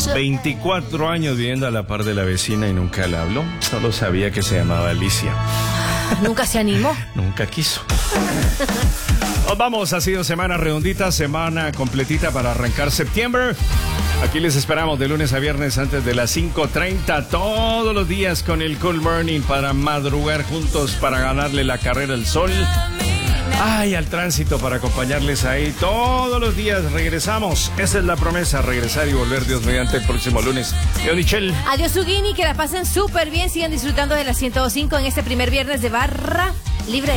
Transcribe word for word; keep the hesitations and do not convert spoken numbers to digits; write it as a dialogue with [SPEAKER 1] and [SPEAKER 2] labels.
[SPEAKER 1] veinticuatro años viviendo a la par de la vecina y nunca la habló. Solo sabía que se llamaba Alicia.
[SPEAKER 2] ¿Nunca se animó?
[SPEAKER 1] Nunca quiso. Nos vamos, ha sido semana redondita, semana completita para arrancar septiembre. Aquí les esperamos de lunes a viernes antes de las cinco treinta, todos los días con el Cool Morning para madrugar juntos, para ganarle la carrera al sol. Ay, al tránsito para acompañarles ahí todos los días. Regresamos, esa es la promesa, regresar y volver Dios mediante el próximo lunes. Yo, Michelle.
[SPEAKER 2] Adiós, Zucchini, que la pasen súper bien, sigan disfrutando de la ciento dos punto cinco en este primer viernes de Barra Libre.